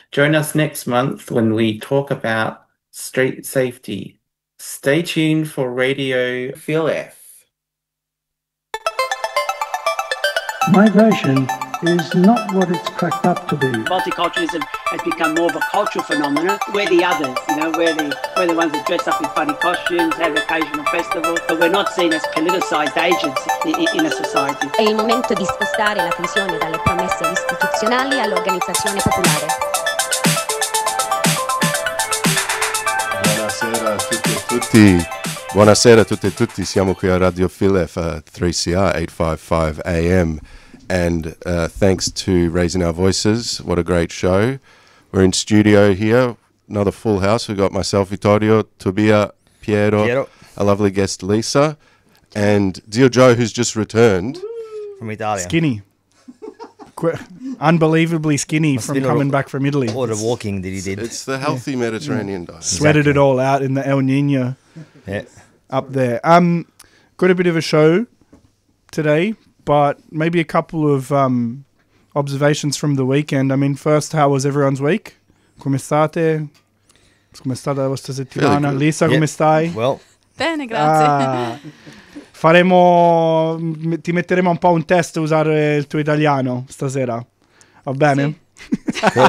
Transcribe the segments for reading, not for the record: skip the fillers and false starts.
Join us next month when we talk about street safety. Stay tuned for Radio Phil F. Migration is not what it's cracked up to be. Multiculturalism has become more of a cultural phenomenon. We're the others, we're the ones that dress up in funny costumes, have occasional festivals, but we're not seen as politicized agents in a society. È il momento di spostare l'attenzione dalle promesse istituzionali all'organizzazione popolare. Buonasera a tutti e tutti. Buonasera a tutti e tutti. Siamo qui a Radio Phil F 3CR 855 AM. And thanks to Raising Our Voices, what a great show. We're in studio here, another full house. We've got myself, Vittorio, Tobia, Piero, a lovely guest, Lisa, and Zio Joe, who's just returned. From Italy. Skinny. Unbelievably skinny from coming back from Italy. Or the walking that he did. It's the healthy Mediterranean diet. Sweated it all out in the El Nino up there. Got a bit of a show today, but maybe a couple of observations from the weekend. I mean, first, how was everyone's week? Come state? Come è stata la vostra settimana? Lisa, come stai? Well. Bene, grazie. Ti metteremo un po' un test a usare il tuo italiano stasera. Va bene? Sì.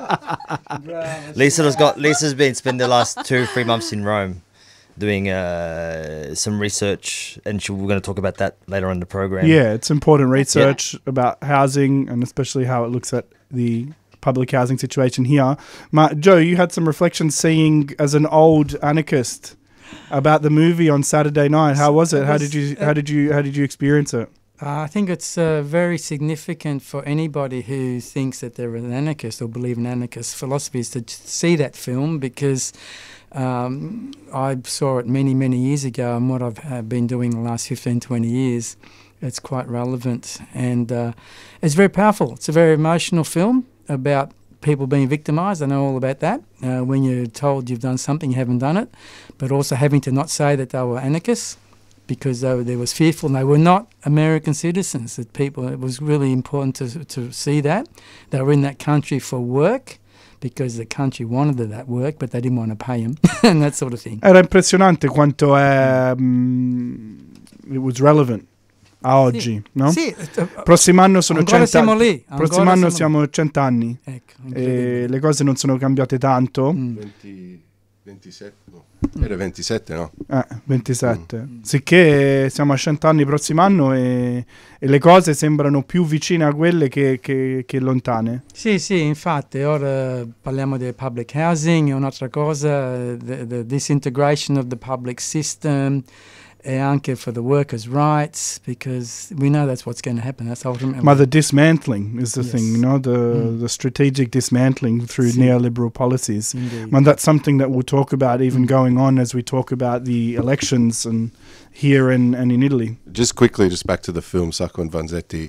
Lisa's been spending the last 2-3 months in Rome doing some research, and we're going to talk about that later on in the program. Yeah, it's important research about housing, and especially how it looks at the public housing situation here. Joe, you had some reflections seeing as an old anarchist about the movie on Saturday night. How was it? How did you experience it? I think it's very significant for anybody who thinks that they're an anarchist or believe in anarchist philosophies to see that film, because I saw it many, many years ago, and what I've been doing the last 15, 20 years, it's quite relevant. And it's very powerful. It's a very emotional film about people being victimised. I know all about that. When you're told you've done something, you haven't done it, but also having to not say that they were anarchists, because they was fearful. And they were not American citizens. That people, it was really important to see that. They were in that country for work, because the country wanted that work, but they didn't want to pay them, and that sort of thing. Era impressionante quanto è it was relevant a oggi, no? Sì. Prossimo anno sono 100 siamo anni. lì. Prossimo anno siamo 100 anni. Ecco, e le cose non sono cambiate tanto. 27, no. Era 27, no? 27. Sicché siamo a 100 anni prossimo anno e le cose sembrano più vicine a quelle che lontane. Sì, infatti ora parliamo di public housing, è un'altra cosa, the disintegration of the public system, e anche for the workers' rights, because we know that's what's going to happen. That's ultimately. But the dismantling is the thing, the strategic dismantling through neoliberal policies. Indeed. And that's something that we'll talk about even going on as we talk about the elections and here and in Italy. Just quickly, just back to the film Sacco and Vanzetti.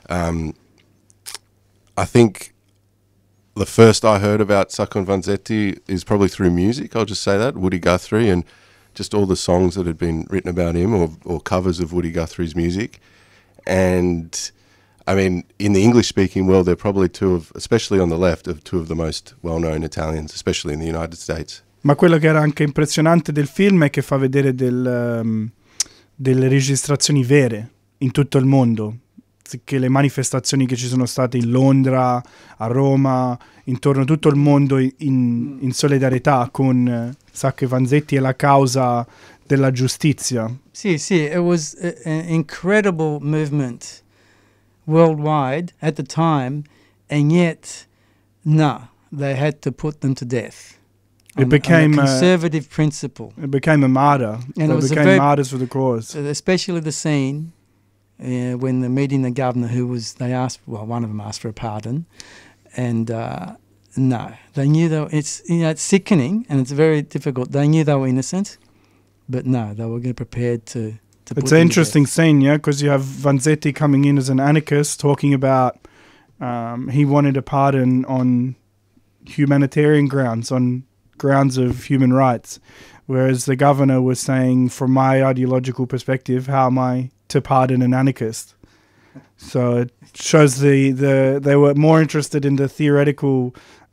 I think the first I heard about Sacco and Vanzetti is probably through music. I'll just say that, Woody Guthrie, and just all the songs that had been written about him, or covers of Woody Guthrie's music. And I mean, in the English-speaking world, they're probably especially on the left, of two of the most well-known Italians, especially in the United States. Ma quello che era anche impressionante del film è che fa vedere delle registrazioni vere in tutto il mondo, che le manifestazioni che ci sono state in Londra, a Roma, intorno a tutto il mondo in solidarietà con Sacco e Vanzetti e la causa della giustizia. Sì, it was an incredible movement worldwide at the time, and yet, they had to put them to death. It became a conservative principle. It became a martyr. And they became martyrs for the cause. Especially the scene when they're meeting the governor, one of them asked for a pardon, and they knew it's sickening and it's very difficult. They knew they were innocent, but they were prepared to put It's an interesting scene, because you have Vanzetti coming in as an anarchist, talking about he wanted a pardon on humanitarian grounds, on grounds of human rights, whereas the governor was saying, from my ideological perspective, how am I to pardon an anarchist? So it shows they were more interested in the theoretical